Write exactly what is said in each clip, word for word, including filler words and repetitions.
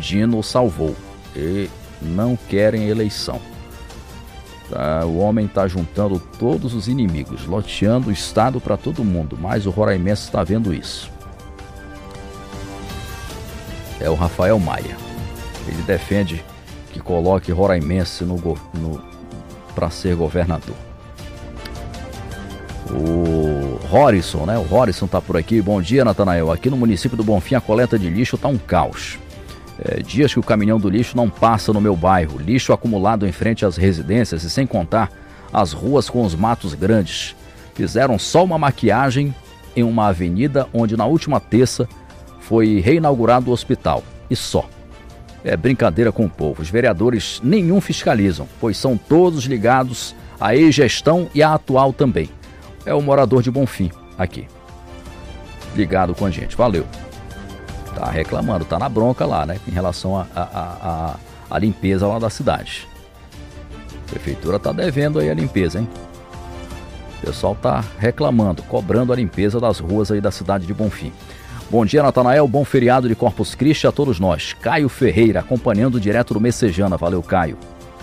Dino salvou. E não querem eleição. Tá, o homem está juntando todos os inimigos, loteando o Estado para todo mundo, mas o roraimense está vendo isso. É o Rafael Maia. Ele defende que coloque roraimense no, no, para ser governador. O Horison, né? O Horison tá por aqui. Bom dia, Natanael. Aqui no município do Bonfim a coleta de lixo tá um caos. É, dias que o caminhão do lixo não passa no meu bairro. Lixo acumulado em frente às residências e sem contar as ruas com os matos grandes. Fizeram só uma maquiagem em uma avenida onde na última terça foi reinaugurado o hospital. E só. É brincadeira com o povo. Os vereadores nenhum fiscalizam, pois são todos ligados à ex-gestão e à atual também. É o morador de Bonfim, aqui. Ligado com a gente. Valeu. Tá reclamando, tá na bronca lá, né? Em relação à limpeza lá da cidade. A prefeitura tá devendo aí a limpeza, hein? O pessoal tá reclamando, cobrando a limpeza das ruas aí da cidade de Bonfim. Bom dia, Natanael. Bom feriado de Corpus Christi a todos nós. Caio Ferreira, acompanhando direto do Messejana. Valeu, Caio.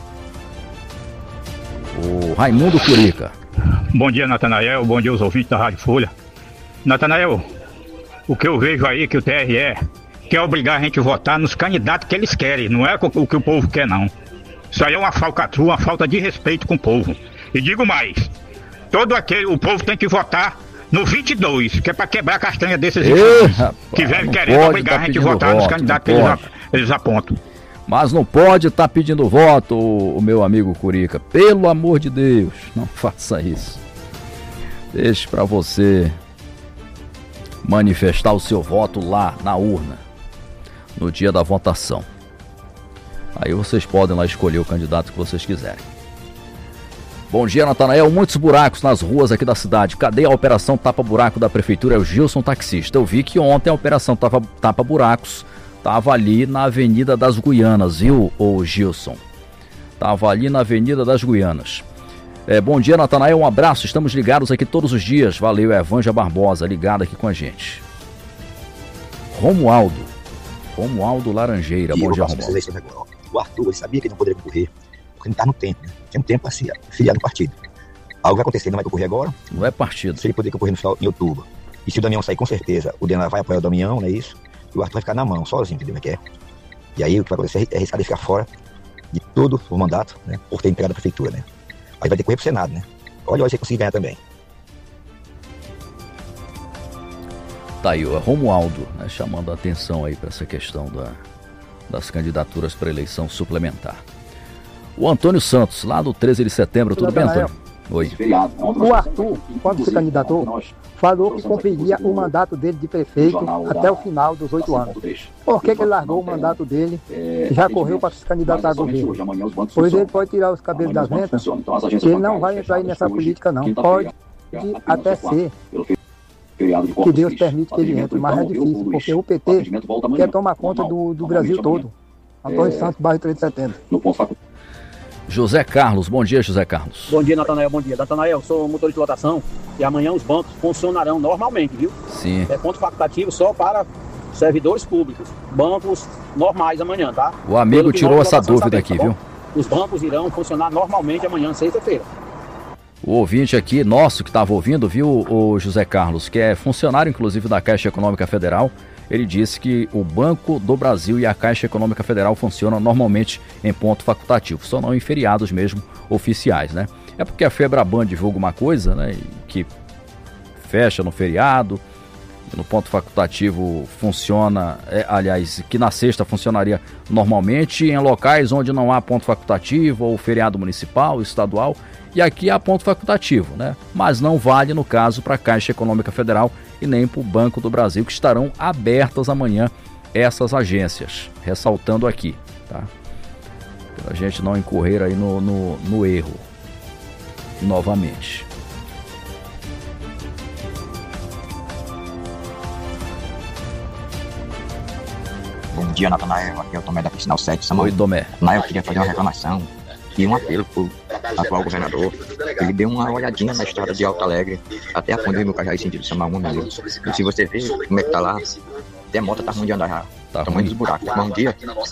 O Raimundo Curica. Bom dia, Natanael. Bom dia aos ouvintes da Rádio Folha. Natanael, o que eu vejo aí que o T R E quer obrigar a gente a votar nos candidatos que eles querem, não é o que o povo quer, não. Isso aí é uma falcatrua, uma falta de respeito com o povo. E digo mais, todo aquele, o povo tem que votar no vinte e dois, que é para quebrar a castanha desses infelices que vêm querendo obrigar a gente a votar voto, nos candidatos que eles, eles apontam. Mas não pode estar tá pedindo voto, o, o meu amigo Curica. Pelo amor de Deus, não faça isso. Deixe para você manifestar o seu voto lá na urna, no dia da votação. Aí vocês podem lá escolher o candidato que vocês quiserem. Bom dia, Natanael. Muitos buracos nas ruas aqui da cidade. Cadê a operação tapa-buraco da prefeitura? É o Gilson Taxista. Eu vi que ontem a operação tapa-buracos Tava ali na Avenida das Guianas, viu, ô Gilson? Tava ali na Avenida das Guianas. É, bom dia, Natanael, um abraço, estamos ligados aqui todos os dias. Valeu, é Evanja Barbosa, ligado aqui com a gente. Romualdo. Romualdo Laranjeira, bom dia, Romualdo. O Arthur, ele sabia que ele não poderia concorrer, porque não tá no tempo, né? Tinha um tempo assim, filiado no partido. Algo vai acontecer, ele não vai concorrer agora. Não é partido. Se ele poder concorrer no final, em outubro. E se o Damião sair, com certeza, o Dena vai apoiar o Damião, não é isso? E o Arthur vai ficar na mão, sozinho, entendeu? É. E aí o que vai acontecer é arriscar ele ficar fora de todo o mandato, né? Por ter entregado a prefeitura, né? Aí vai ter que correr pro Senado, né? Olha, olha se ele conseguir ganhar também. Tá aí, o Romualdo, né, chamando a atenção aí para essa questão da, das candidaturas para eleição suplementar. O Antônio Santos, lá do treze de setembro, tudo bem, Antônio? Oi. O Arthur, quando se candidatou, falou que cumpriria o mandato dele de prefeito até o final dos oito anos. Por que, que ele largou o mandato dele e já correu para se candidatar a governo? Pois ele pode tirar os cabelos das ventas, que ele não vai entrar aí nessa política não. Pode até ser que Deus permite que ele entre, mas é difícil, porque o P T quer tomar conta do, do Brasil todo. Antônio Santos, bairro treze de setembro. José Carlos, bom dia, José Carlos. Bom dia, Natanael, bom dia. Natanael, sou motorista de lotação e amanhã os bancos funcionarão normalmente, viu? Sim. É ponto facultativo só para servidores públicos. Bancos normais amanhã, tá? O amigo tirou essa dúvida aqui, viu? Os bancos irão funcionar normalmente amanhã, sexta-feira. O ouvinte aqui, nosso que estava ouvindo, viu, o José Carlos, que é funcionário inclusive da Caixa Econômica Federal, ele disse que o Banco do Brasil e a Caixa Econômica Federal funcionam normalmente em ponto facultativo, só não em feriados mesmo oficiais, né? É porque a Febraban divulga uma coisa, né, que fecha no feriado, no ponto facultativo funciona, é, aliás, que na sexta funcionaria normalmente em locais onde não há ponto facultativo ou feriado municipal, estadual, e aqui há ponto facultativo, né? Mas não vale no caso para a Caixa Econômica Federal e nem para o Banco do Brasil, que estarão abertas amanhã essas agências, ressaltando aqui, tá? Para a gente não incorrer aí no, no, no erro novamente. Bom dia, Natanael. Aqui é o Tomé da Piscinal sete. Oi, Tomé. Natanael, eu queria fazer uma reclamação e um apelo para o atual governador. Ele deu uma olhadinha na estrada de Alto Alegre até a Ponte do Cajá, sentido Samaúma, meu. E se você ver como é que tá lá, até a moto tá ruim de andar já. Tá tamanho dos buracos. Bom dia.